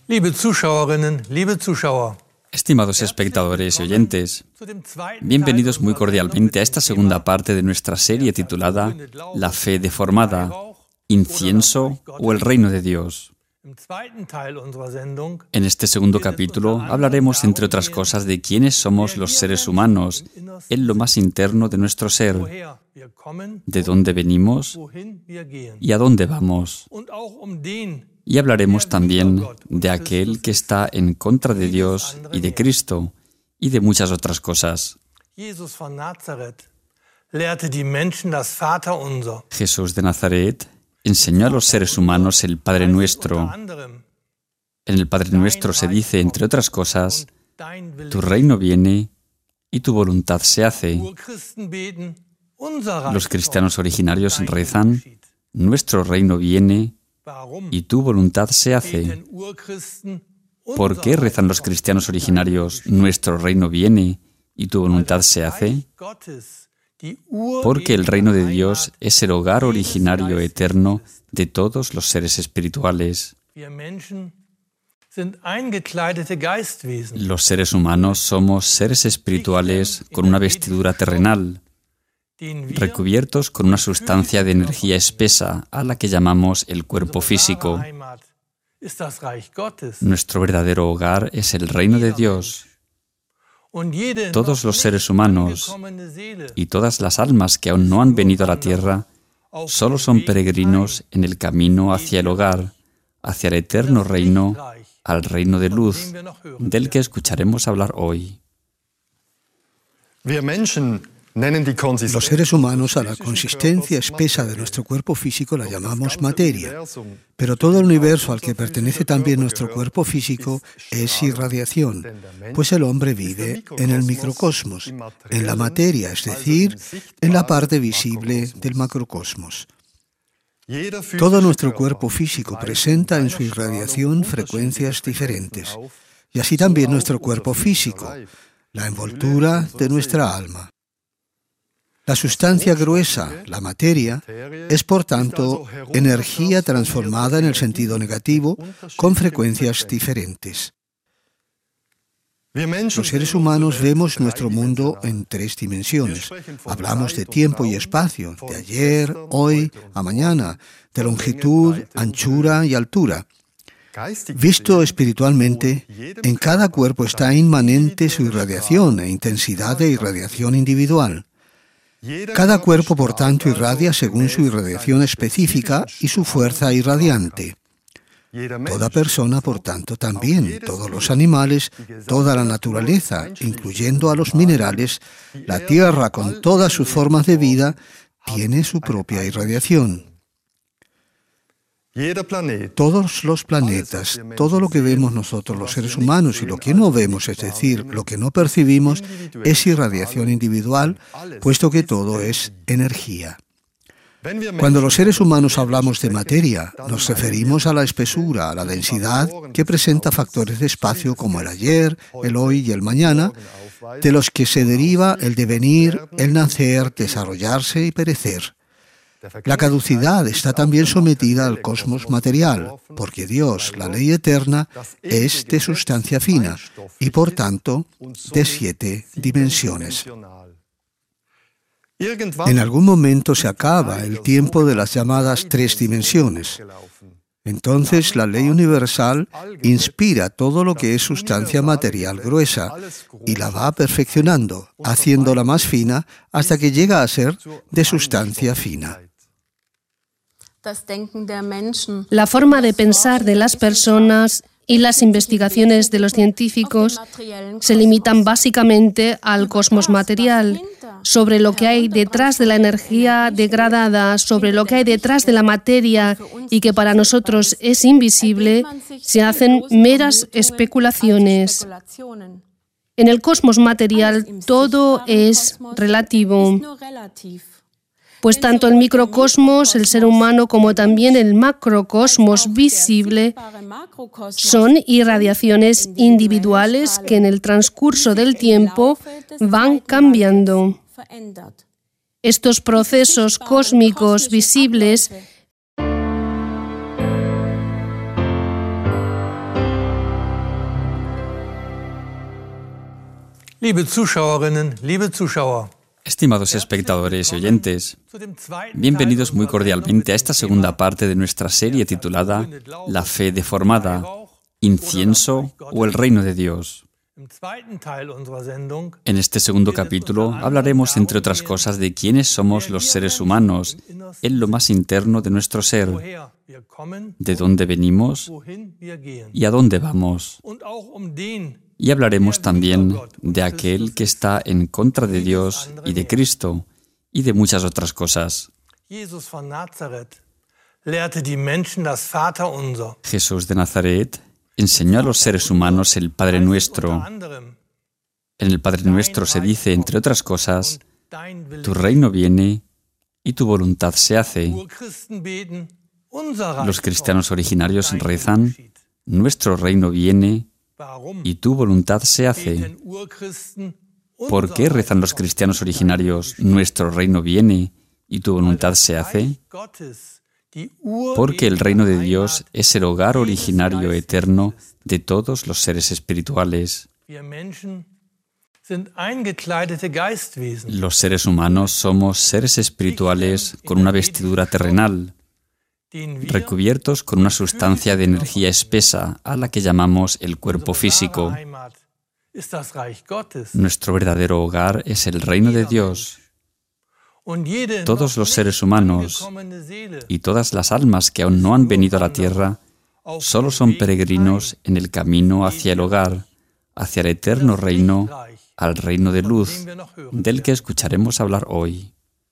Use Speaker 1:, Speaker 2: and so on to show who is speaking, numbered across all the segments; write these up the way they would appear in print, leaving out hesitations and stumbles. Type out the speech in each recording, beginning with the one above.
Speaker 1: Liebe Zuschauerinnen, liebe Zuschauer.
Speaker 2: Estimados espectadores y oyentes, bienvenidos muy cordialmente a esta segunda parte de nuestra serie titulada La fe deformada, incienso o el reino de Dios. En este segundo capítulo hablaremos, entre otras cosas, de quiénes somos los seres humanos en lo más interno de nuestro ser, de dónde venimos y a dónde vamos. Y hablaremos también de aquel que está en contra de Dios y de Cristo y de muchas otras cosas. Jesús de Nazaret enseñó a los seres humanos el Padre Nuestro. En el Padre Nuestro se dice, entre otras cosas, tu reino viene y tu voluntad se hace. Los cristianos originarios rezan, nuestro reino viene y tu voluntad se hace. ¿Por qué rezan los cristianos originarios, nuestro reino viene y tu voluntad se hace? Porque el reino de Dios es el hogar originario eterno de todos los seres espirituales. Los seres humanos somos seres espirituales con una vestidura terrenal, recubiertos con una sustancia de energía espesa a la que llamamos el cuerpo físico. Nuestro verdadero hogar es el reino de Dios. Todos los seres humanos y todas las almas que aún no han venido a la tierra solo son peregrinos en el camino hacia el hogar, hacia el eterno reino, al reino de luz, del que escucharemos hablar hoy.
Speaker 3: Los seres humanos a la consistencia espesa de nuestro cuerpo físico la llamamos materia, pero todo el universo al que pertenece también nuestro cuerpo físico es irradiación, pues el hombre vive en el microcosmos, en la materia, es decir, en la parte visible del macrocosmos. Todo nuestro cuerpo físico presenta en su irradiación frecuencias diferentes, y así también nuestro cuerpo físico, la envoltura de nuestra alma. La sustancia gruesa, la materia, es por tanto energía transformada en el sentido negativo con frecuencias diferentes. Los seres humanos vemos nuestro mundo en tres dimensiones. Hablamos de tiempo y espacio, de ayer, hoy, a mañana, de longitud, anchura y altura. Visto espiritualmente, en cada cuerpo está inmanente su irradiación e intensidad de irradiación individual. Cada cuerpo, por tanto, irradia según su irradiación específica y su fuerza irradiante. Toda persona, por tanto, también, todos los animales, toda la naturaleza, incluyendo a los minerales, la Tierra con todas sus formas de vida, tiene su propia irradiación. Todos los planetas, todo lo que vemos nosotros los seres humanos y lo que no vemos, es decir, lo que no percibimos, es irradiación individual, puesto que todo es energía. Cuando los seres humanos hablamos de materia, nos referimos a la espesura, a la densidad que presenta factores de espacio como el ayer, el hoy y el mañana, de los que se deriva el devenir, el nacer, desarrollarse y perecer. La caducidad está también sometida al cosmos material, porque Dios, la ley eterna, es de sustancia fina y, por tanto, de 7 dimensiones. En algún momento se acaba el tiempo de las llamadas 3 dimensiones. Entonces, la ley universal inspira todo lo que es sustancia material gruesa y la va perfeccionando, haciéndola más fina hasta que llega a ser de sustancia fina.
Speaker 4: La forma de pensar de las personas y las investigaciones de los científicos se limitan básicamente al cosmos material, sobre lo que hay detrás de la energía degradada, sobre lo que hay detrás de la materia y que para nosotros es invisible, se hacen meras especulaciones. En el cosmos material todo es relativo. Pues tanto el microcosmos, el ser humano, como también el macrocosmos visible son irradiaciones individuales que en el transcurso del tiempo van cambiando. Estos procesos cósmicos visibles
Speaker 1: Liebe Zuschauerinnen, liebe Zuschauer.
Speaker 2: Estimados espectadores y oyentes, bienvenidos muy cordialmente a esta segunda parte de nuestra serie titulada La fe deformada, incienso o el reino de Dios. En este segundo capítulo hablaremos, entre otras cosas, de quiénes somos los seres humanos en lo más interno de nuestro ser, de dónde venimos y a dónde vamos. Y hablaremos también de aquel que está en contra de Dios y de Cristo y de muchas otras cosas. Jesús de Nazaret enseñó a los seres humanos el Padre Nuestro. En el Padre Nuestro se dice, entre otras cosas, tu reino viene y tu voluntad se hace. Los cristianos originarios rezan, nuestro reino viene y tu voluntad se hace. ¿Por qué rezan los cristianos originarios, nuestro reino viene y tu voluntad se hace? Porque el reino de Dios es el hogar originario eterno de todos los seres espirituales. Los seres humanos somos seres espirituales con una vestidura terrenal, recubiertos con una sustancia de energía espesa a la que llamamos el cuerpo físico. Nuestro verdadero hogar es el reino de Dios. Todos los seres humanos y todas las almas que aún no han venido a la tierra solo son peregrinos en el camino hacia el hogar, hacia el eterno reino, al reino de luz, del que escucharemos hablar hoy.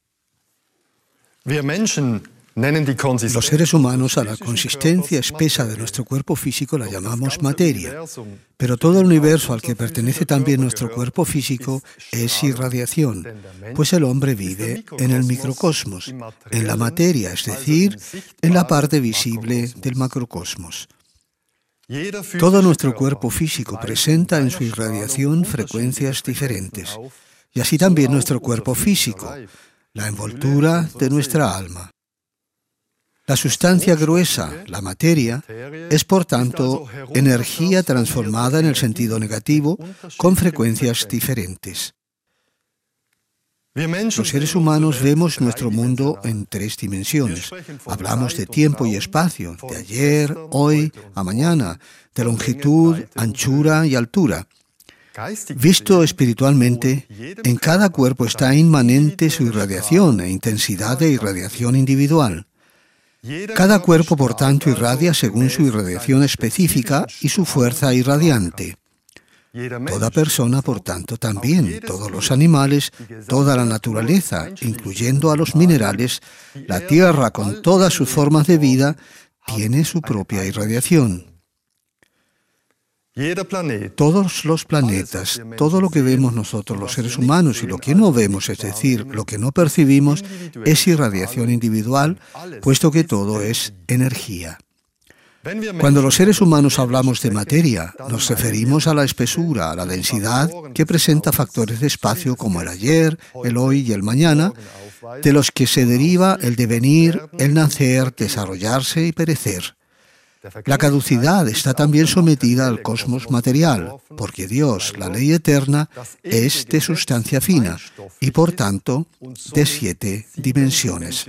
Speaker 3: Los seres humanos a la consistencia espesa de nuestro cuerpo físico la llamamos materia, pero todo el universo al que pertenece también nuestro cuerpo físico es irradiación, pues el hombre vive en el microcosmos, en la materia, es decir, en la parte visible del macrocosmos. Todo nuestro cuerpo físico presenta en su irradiación frecuencias diferentes, y así también nuestro cuerpo físico, la envoltura de nuestra alma. La sustancia gruesa, la materia, es por tanto energía transformada en el sentido negativo con frecuencias diferentes. Los seres humanos vemos nuestro mundo en 3 dimensiones. Hablamos de tiempo y espacio, de ayer, hoy, a mañana, de longitud, anchura y altura. Visto espiritualmente, en cada cuerpo está inmanente su irradiación e intensidad de irradiación individual. Cada cuerpo, por tanto, irradia según su irradiación específica y su fuerza irradiante. Toda persona, por tanto, también, todos los animales, toda la naturaleza, incluyendo a los minerales, la Tierra con todas sus formas de vida, tiene su propia irradiación. Todos los planetas, todo lo que vemos nosotros los seres humanos y lo que no vemos, es decir, lo que no percibimos, es irradiación individual, puesto que todo es energía. Cuando los seres humanos hablamos de materia, nos referimos a la espesura, a la densidad, que presenta factores de espacio como el ayer, el hoy y el mañana, de los que se deriva el devenir, el nacer, desarrollarse y perecer. La caducidad está también sometida al cosmos material, porque Dios, la ley eterna, es de sustancia fina y, por tanto, de 7 dimensiones.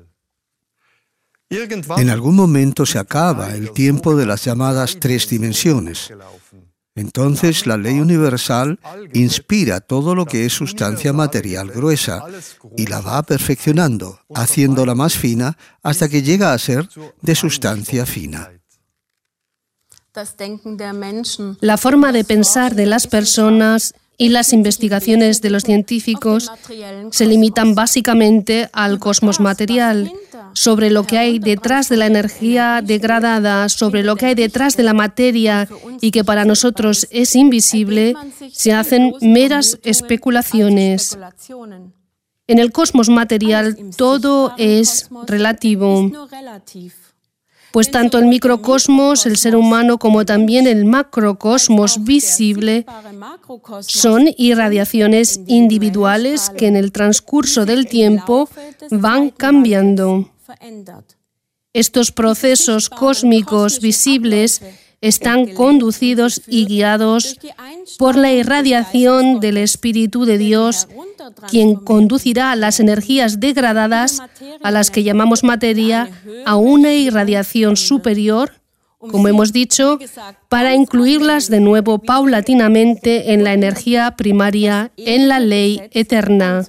Speaker 3: En algún momento se acaba el tiempo de las llamadas 3 dimensiones. Entonces, la ley universal inspira todo lo que es sustancia material gruesa y la va perfeccionando, haciéndola más fina hasta que llega a ser de sustancia fina.
Speaker 4: La forma de pensar de las personas y las investigaciones de los científicos se limitan básicamente al cosmos material, sobre lo que hay detrás de la energía degradada, sobre lo que hay detrás de la materia y que para nosotros es invisible, se hacen meras especulaciones. En el cosmos material todo es relativo, pues tanto el microcosmos, el ser humano, como también el macrocosmos visible son irradiaciones individuales que en el transcurso del tiempo van cambiando. Estos procesos cósmicos visibles están conducidos y guiados por la irradiación del Espíritu de Dios, quien conducirá las energías degradadas, a las que llamamos materia, a una irradiación superior, como hemos dicho, para incluirlas de nuevo paulatinamente en la energía primaria, en la ley eterna.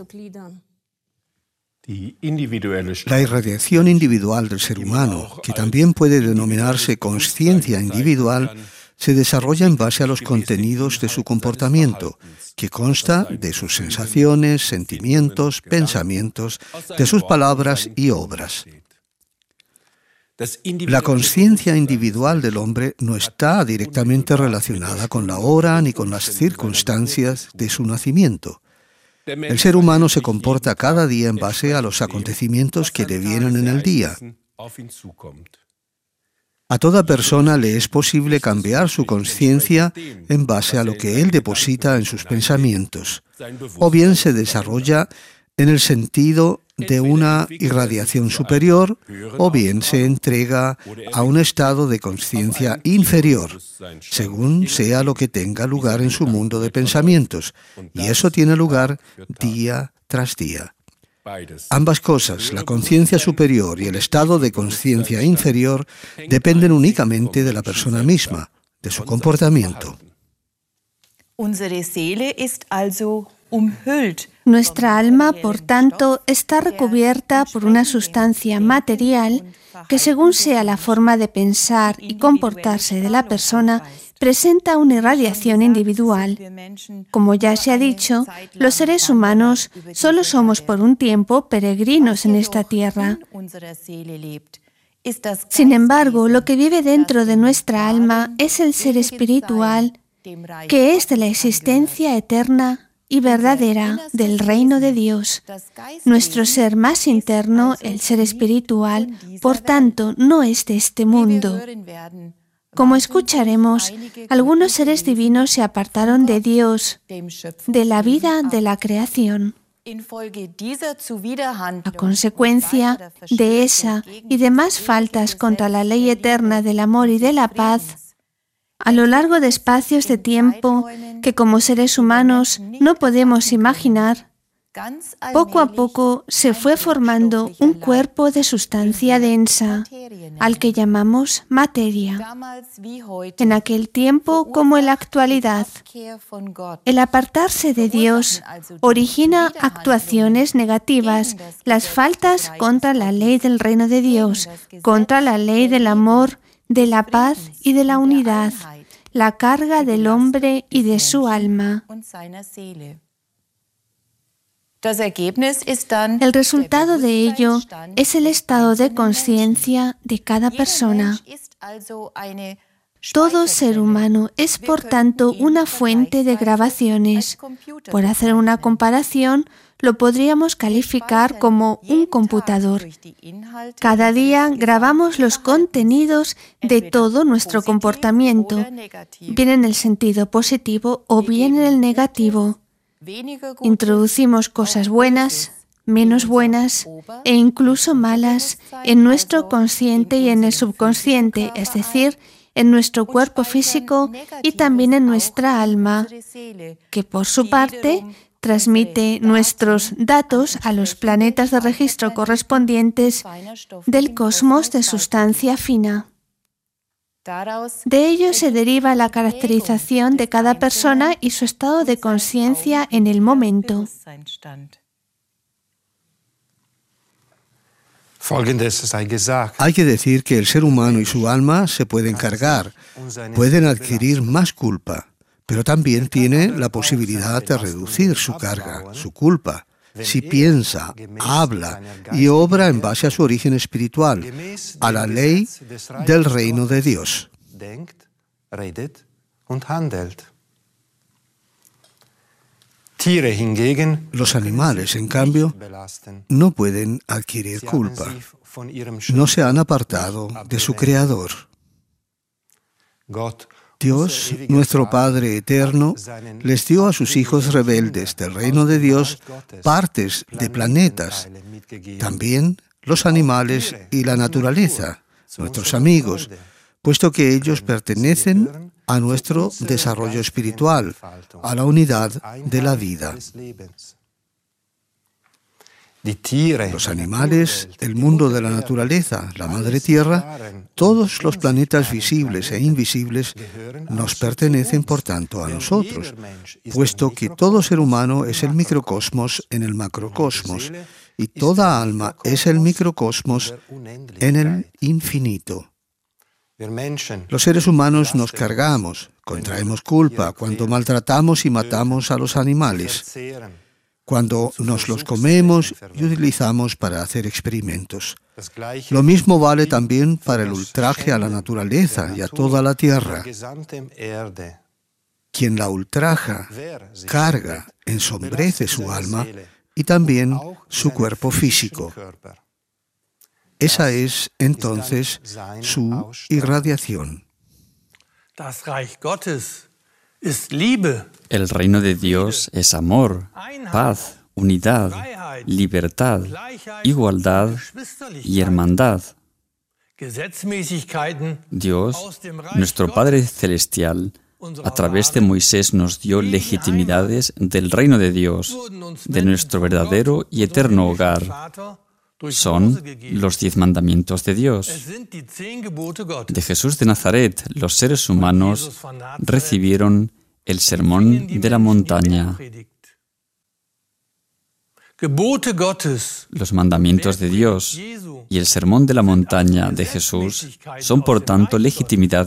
Speaker 3: La irradiación individual del ser humano, que también puede denominarse consciencia individual, se desarrolla en base a los contenidos de su comportamiento, que consta de sus sensaciones, sentimientos, pensamientos, de sus palabras y obras. La conciencia individual del hombre no está directamente relacionada con la hora ni con las circunstancias de su nacimiento. El ser humano se comporta cada día en base a los acontecimientos que le vienen en el día. A toda persona le es posible cambiar su conciencia en base a lo que él deposita en sus pensamientos, o bien se desarrolla en el sentido de una irradiación superior, o bien se entrega a un estado de conciencia inferior, según sea lo que tenga lugar en su mundo de pensamientos, y eso tiene lugar día tras día. Ambas cosas, la conciencia superior y el estado de conciencia inferior, dependen únicamente de la persona misma, de su comportamiento.
Speaker 5: Nuestra alma, por tanto, está recubierta por una sustancia material que, según sea la forma de pensar y comportarse de la persona, presenta una irradiación individual. Como ya se ha dicho, los seres humanos solo somos por un tiempo peregrinos en esta tierra. Sin embargo, lo que vive dentro de nuestra alma es el ser espiritual, que es de la existencia eterna y verdadera del reino de Dios. Nuestro ser más interno, el ser espiritual, por tanto, no es de este mundo. Como escucharemos, algunos seres divinos se apartaron de Dios, de la vida de la creación. A consecuencia de esa y demás faltas contra la ley eterna del amor y de la paz, a lo largo de espacios de tiempo que como seres humanos no podemos imaginar, poco a poco se fue formando un cuerpo de sustancia densa, al que llamamos materia. En aquel tiempo como en la actualidad, el apartarse de Dios origina actuaciones negativas, las faltas contra la ley del reino de Dios, contra la ley del amor, de la paz y de la unidad, la carga del hombre y de su alma. El resultado de ello es el estado de conciencia de cada persona. Todo ser humano es, por tanto, una fuente de grabaciones. Por hacer una comparación, lo podríamos calificar como un computador. Cada día grabamos los contenidos de todo nuestro comportamiento, bien en el sentido positivo o bien en el negativo. Introducimos cosas buenas, menos buenas e incluso malas en nuestro consciente y en el subconsciente, es decir, en nuestro cuerpo físico y también en nuestra alma, que por su parte transmite nuestros datos a los planetas de registro correspondientes del cosmos de sustancia fina. De ello se deriva la caracterización de cada persona y su estado de conciencia en el momento.
Speaker 3: Hay que decir que el ser humano y su alma se pueden cargar, pueden adquirir más culpa, pero también tiene la posibilidad de reducir su carga, su culpa, si piensa, habla y obra en base a su origen espiritual, a la ley del reino de Dios. Los animales, en cambio, no pueden adquirir culpa. No se han apartado de su Creador. Dios, nuestro Padre eterno, les dio a sus hijos rebeldes del reino de Dios partes de planetas, también los animales y la naturaleza, nuestros amigos, puesto que ellos pertenecen a nuestro desarrollo espiritual, a la unidad de la vida. Los animales, el mundo de la naturaleza, la madre tierra, todos los planetas visibles e invisibles nos pertenecen, por tanto, a nosotros, puesto que todo ser humano es el microcosmos en el macrocosmos y toda alma es el microcosmos en el infinito. Los seres humanos nos cargamos, contraemos culpa cuando maltratamos y matamos a los animales, cuando nos los comemos y utilizamos para hacer experimentos. Lo mismo vale también para el ultraje a la naturaleza y a toda la tierra. Quien la ultraja, carga, ensombrece su alma y también su cuerpo físico. Esa es, entonces, su irradiación.
Speaker 2: El reino de Dios es amor, paz, unidad, libertad, igualdad y hermandad. Dios, nuestro Padre Celestial, a través de Moisés nos dio legitimidades del reino de Dios, de nuestro verdadero y eterno hogar. Son los 10 mandamientos de Dios. De Jesús de Nazaret, los seres humanos recibieron el sermón de la montaña. Los mandamientos de Dios y el sermón de la montaña de Jesús son, por tanto, legitimidad